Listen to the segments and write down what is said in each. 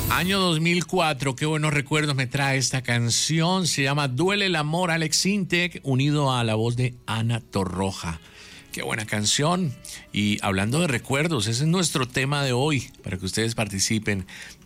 Año 2004, qué buenos recuerdos me trae esta canción. Se llama Duele el amor, Alex Sintek, unido a la voz de Ana Torroja. Qué buena canción. Y hablando de recuerdos, ese es nuestro tema de hoy, para que ustedes participen.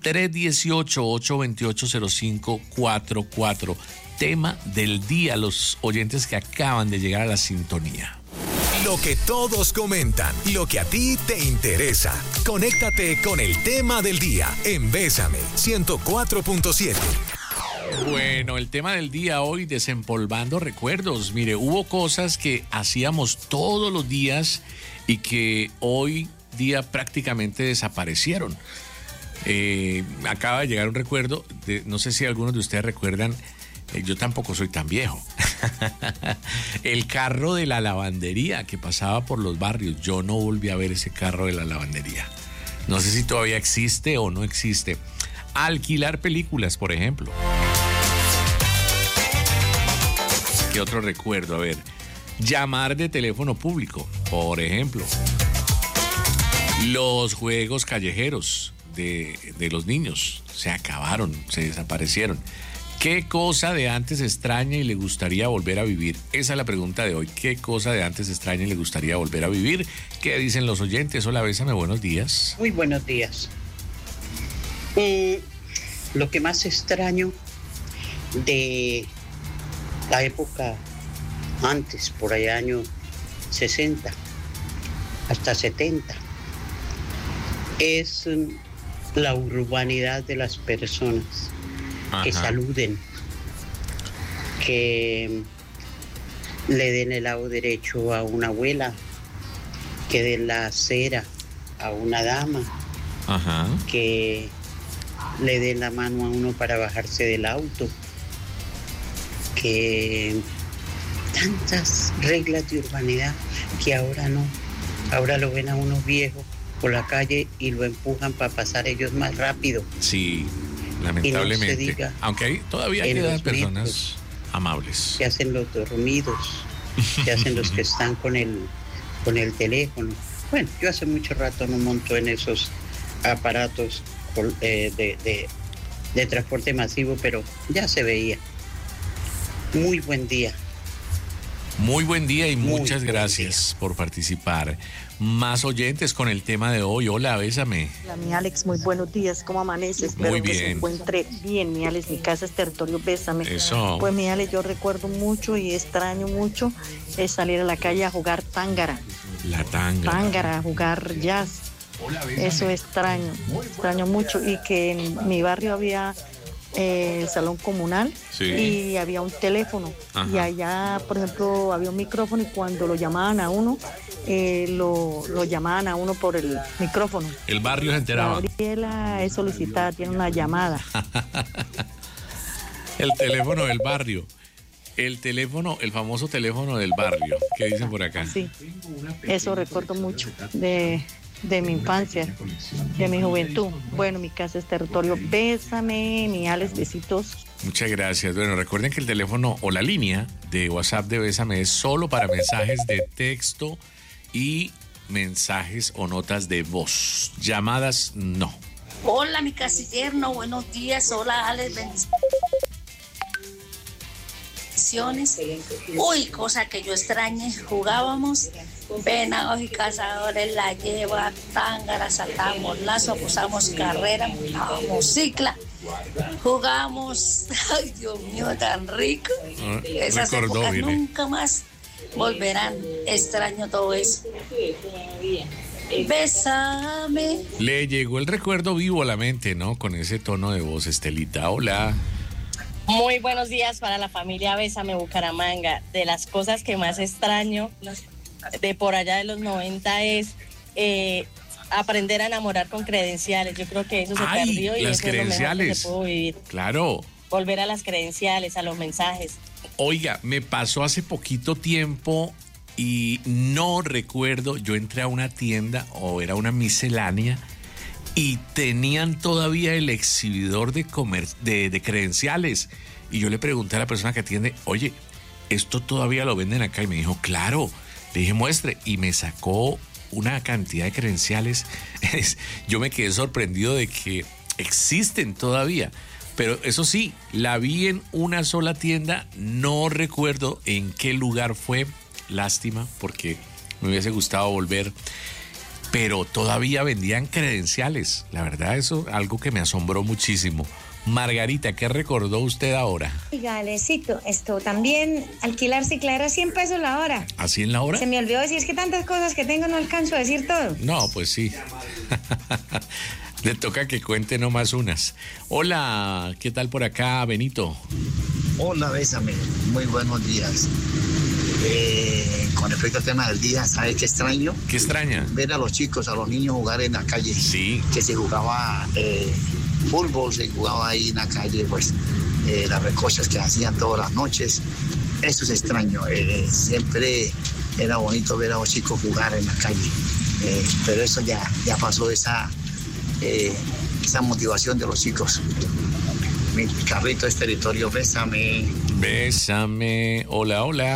318-828-0544. Tema del día, los oyentes que acaban de llegar a la sintonía. Lo que todos comentan, lo que a ti te interesa. Conéctate con el tema del día en Bésame 104.7. Bueno, el tema del día hoy, desempolvando recuerdos. Mire, hubo cosas que hacíamos todos los días y que hoy día prácticamente desaparecieron. Acaba de llegar un recuerdo, no sé si algunos de ustedes recuerdan, yo tampoco soy tan viejo. El carro de la lavandería que pasaba por los barrios. Yo no volví a ver ese carro de la lavandería. No sé si todavía existe o no existe. Alquilar películas, por ejemplo. ¿Qué otro recuerdo? A ver, llamar de teléfono público, por ejemplo. Los juegos callejeros de los niños se acabaron, se desaparecieron. ¿Qué cosa de antes extraña y le gustaría volver a vivir? Esa es la pregunta de hoy. ¿Qué cosa de antes extraña y le gustaría volver a vivir? ¿Qué dicen los oyentes? Hola, Bésame, buenos días. Muy buenos días. Lo que más extraño de la época antes, por allá años 60 hasta 70, es la urbanidad de las personas. Ajá. Que saluden, que le den el lado derecho a una abuela, que den la acera a una dama. Ajá. Que le den la mano a uno para bajarse del auto, que tantas reglas de urbanidad que ahora no, ahora lo ven a uno viejo por la calle y lo empujan para pasar ellos más rápido. Sí, lamentablemente. Y no se diga, aunque ahí todavía quedan personas metros, amables. que hacen los dormidos, que hacen los que están con el teléfono. Bueno, yo hace mucho rato no monto en esos aparatos de transporte masivo, pero ya se veía. Muy buen día. Muy buen día y muchas gracias por participar. Más oyentes con el tema de hoy. Hola, Bésame. Hola, mi Alex, muy buenos días. ¿Cómo amaneces? Espero Muy que se bien. encuentre bien, mi Alex. Mi casa es territorio Bésame. Eso. Pues, mi Alex, yo recuerdo mucho y extraño mucho salir a la calle a jugar tángara. La tanga. Tángara, a jugar jazz. Eso extraño mucho. Y que en mi barrio había el salón comunal, Sí. y había un teléfono. Ajá. Y allá, por ejemplo, había un micrófono y cuando lo llamaban a uno, lo llamaban a uno por el micrófono. El barrio se enteraba. Gabriela es solicitada, tiene una llamada. El teléfono del barrio. El famoso teléfono del barrio. ¿Qué dicen por acá? Sí, eso recuerdo mucho de mi infancia, de mi juventud. Bueno, mi casa es territorio Bésame, mi Alex, besitos. Muchas gracias. Bueno, recuerden que el teléfono o la línea de WhatsApp de Bésame es solo para mensajes de texto y mensajes o notas de voz. Llamadas, no. Hola, mi casillero, buenos días. Hola, Alex, bendiciones. Uy, cosa que yo extrañe. Jugábamos venados y cazadores, la lleva, tángara, saltábamos lazo, apostamos carrera, montábamos cicla, jugábamos. Ay, Dios mío, tan rico. Esas épocas nunca más volverán. Extraño todo eso. Bésame. Le llegó el recuerdo vivo a la mente, ¿no? Con ese tono de voz, Estelita. Hola. Muy buenos días para la familia Bésame Bucaramanga. De las cosas que más extraño de por allá de los 90 es aprender a enamorar con credenciales. Yo creo que eso se perdió y eso es lo mejor que se pudo vivir. Claro. Volver a las credenciales, a los mensajes. Oiga, me pasó hace poquito tiempo y no recuerdo, yo entré a una tienda o era una miscelánea y tenían todavía el exhibidor de credenciales. Y yo le pregunté a la persona que atiende, oye, ¿esto todavía lo venden acá? Y me dijo, claro. Le dije, muestre. Y me sacó una cantidad de credenciales. Yo me quedé sorprendido de que existen todavía. Pero eso sí, la vi en una sola tienda, no recuerdo en qué lugar fue, lástima, porque me hubiese gustado volver, pero todavía vendían credenciales. La verdad, eso es algo que me asombró muchísimo. Margarita, ¿qué recordó usted ahora? Oiga, Alecito, esto también, alquilar cicla 100 pesos la hora. ¿Así en la hora? Se me olvidó decir, es que tantas cosas que tengo no alcanzo a decir todo. No, pues sí. Le toca que cuente nomás unas. Hola, ¿qué tal por acá, Benito? Hola, Bésame, muy buenos días. Con respecto al tema del día, ¿sabes qué extraño? ¿Qué extraña? Ver a los chicos, a los niños jugar en la calle. Sí. Que se jugaba fútbol, se jugaba ahí en la calle, pues las recochas que hacían todas las noches. Eso es extraño. Siempre era bonito ver a los chicos jugar en la calle. Pero eso ya pasó esa motivación de los chicos. Mi carrito es territorio, bésame. Bésame. Hola, hola.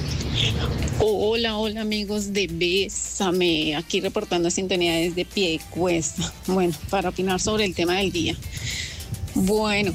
Hola, hola amigos de Bésame, aquí reportando sintonía desde Piedecuesta. Bueno, para opinar sobre el tema del día. Bueno,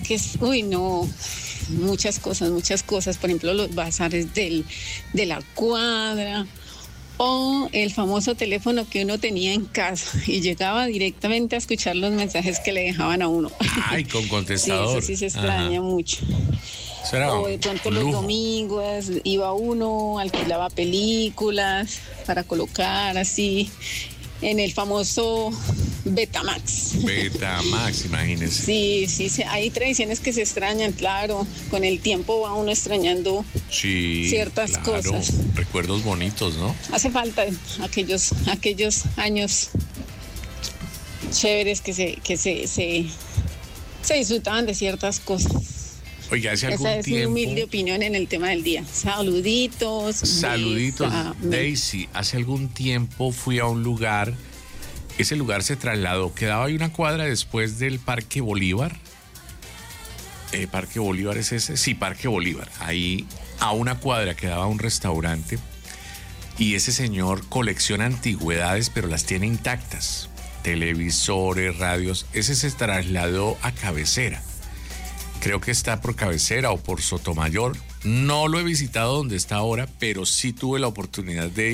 muchas cosas, por ejemplo los bazares de la cuadra, o el famoso teléfono que uno tenía en casa y llegaba directamente a escuchar los mensajes que le dejaban a uno. Ay, con contestador. Sí, eso sí se extraña mucho. O de pronto los domingos iba uno, alquilaba películas para colocar así en el famoso Betamax. Betamax, imagínese. Sí, hay tradiciones que se extrañan, claro. Con el tiempo va uno extrañando ciertas cosas. Recuerdos bonitos, ¿no? Hace falta aquellos años chéveres que se disfrutaban de ciertas cosas. Oiga, hace algún tiempo... Esa es mi humilde opinión en el tema del día. Saluditos. Daisy. Hace algún tiempo fui a un lugar, ese lugar se trasladó, quedaba ahí una cuadra después del Parque Bolívar. ¿Parque Bolívar es ese? Sí, Parque Bolívar. Ahí a una cuadra quedaba un restaurante y ese señor colecciona antigüedades, pero las tiene intactas. Televisores, radios. Ese se trasladó a Cabecera. Creo que está por Cabecera o por Sotomayor. No lo he visitado donde está ahora, pero sí tuve la oportunidad de